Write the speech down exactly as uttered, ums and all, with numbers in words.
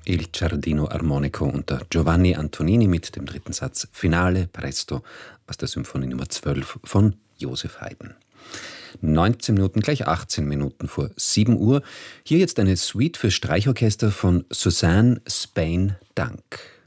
Il Giardino Armonico unter Giovanni Antonini mit dem dritten Satz Finale Presto aus der Symphonie Nummer zwölf von Joseph Haydn. neunzehn Minuten, gleich achtzehn Minuten vor sieben Uhr. Hier jetzt eine Suite für Streichorchester von Suzanne Spain Dunk.